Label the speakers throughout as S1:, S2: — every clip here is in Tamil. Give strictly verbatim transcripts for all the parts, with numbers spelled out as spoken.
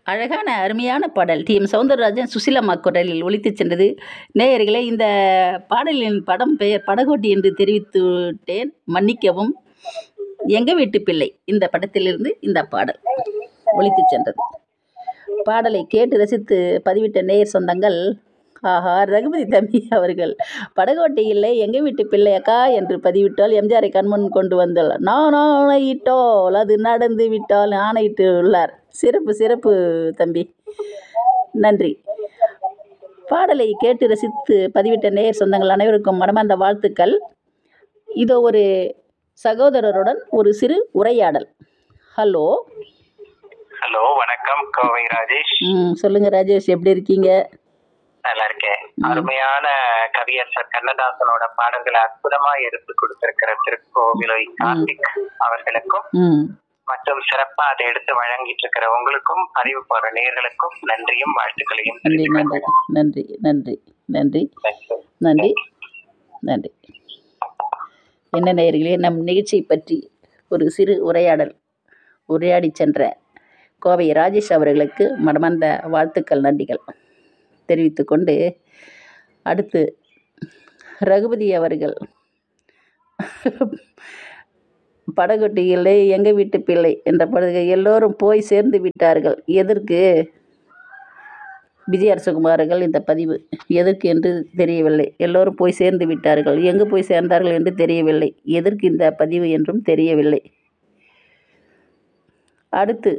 S1: அழகான அருமையான பாடல் டி எம் சௌந்தரராஜன் சுசிலம்மா குரலில் ஒலித்துச் சென்றது. நேயர்களே, இந்த பாடலின் படம் பெயர் படகோட்டி என்று தெரிவித்து விட்டேன், மன்னிக்கவும். எங்க வீட்டு பிள்ளை இந்த படத்திலிருந்து இந்த பாடல் ஒலித்துச் சென்றது. பாடலை கேட்டு ரசித்து பதிவிட்ட நேயர் சொந்தங்கள், ஆஹா, ரகுபதி தம்பி அவர்கள் படகோட்டி இல்லை எங்க வீட்டு பிள்ளை அக்கா என்று பதிவிட்டால் எம்ஜிஆரை கண்முன் கொண்டு வந்தால் நான் ஆணையிட்டால் அது நடந்து விட்டால் ஆணையிட்டு உள்ளார். சிறப்பு சிறப்பு தம்பி, நன்றி. பாடலை கேட்டு ரசித்து பதிவிட்ட நேயர் சொந்தங்கள் அனைவருக்கும் மனமார்ந்த வாழ்த்துக்கள். இதோ ஒரு சகோதரருடன் ஒரு சிறு உரையாடல். ஹலோ
S2: ஹலோ, வணக்கம். கோவை ராஜேஷ்.
S1: ம் சொல்லுங்க ராஜேஷ், எப்படி இருக்கீங்க?
S2: நல்லா இருக்கேன். அருமையான கவியரசர் கண்ணதாசனோட பாடல்களை அற்புதமா எடுத்து கொடுத்திருக்கிற திருக்கோவிலை கார்த்திக் அவர்களுக்கும்
S1: ம்
S2: மற்றும் சிறப்பா அதை எடுத்து வழங்கிட்டு இருக்கிற உங்களுக்கும் அறிவு போற நேயர்களுக்கும் நன்றியும் வாழ்த்துக்களையும்
S1: நன்றி நன்றி நன்றி நன்றி நன்றி நன்றி நன்றி. என்ன நேயர்களே, நம் நிகழ்ச்சியை பற்றி ஒரு சிறு உரையாடல் உரையாடி சென்ற கோவை ராஜேஷ் அவர்களுக்கு மனமார்ந்த வாழ்த்துக்கள் நன்றிகள் தெரிவித்து கொண்டு, அடுத்து ரகுபதி அவர்கள் படகோட்டியிலே எங்கள் வீட்டு பிள்ளை என்ற படகு எல்லோரும் போய் சேர்ந்து விட்டார்கள். எதற்கு விஜய் அரசகுமார்கள் இந்த பதிவு எதற்கு என்று தெரியவில்லை. எல்லோரும் போய் சேர்ந்து விட்டார்கள், எங்கு போய் சேர்ந்தார்கள் என்று தெரியவில்லை. எதற்கு இந்த பதிவு என்றும் தெரியவில்லை. அடுத்து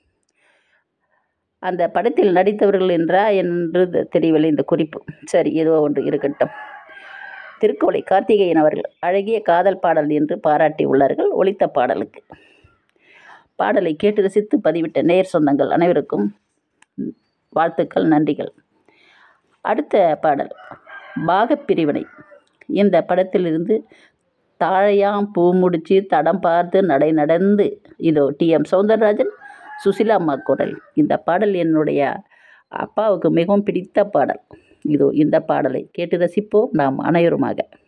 S1: அந்த படத்தில் நடித்தவர்கள் என்றா என்று தெரியவில்லை இந்த குறிப்பு. சரி, ஏதோ ஒன்று இருக்கட்டும். திருக்கோளை கார்த்திகேயன் அவர்கள் அழகிய காதல் பாடல் என்று பாராட்டி உள்ளார்கள் ஒலித்த பாடலுக்கு. பாடலை கேட்டு ரசித்து பதிவிட்ட நேயர் சொந்தங்கள் அனைவருக்கும் வாழ்த்துக்கள் நன்றிகள். அடுத்த பாடல் பாகப்பிரிவினை. இந்த படத்திலிருந்து தாழையாம் பூ முடிச்சு தடம் பார்த்து நடை நடந்து, இதோ டி எம் சௌந்தரராஜன் சுசிலாம்மா குரல். இந்த பாடல் என்னுடைய அப்பாவுக்கு மிகவும் பிடித்த பாடல். இதோ இந்த பாடலை கேட்டு ரசிப்போம் நாம் அனைவருமாக.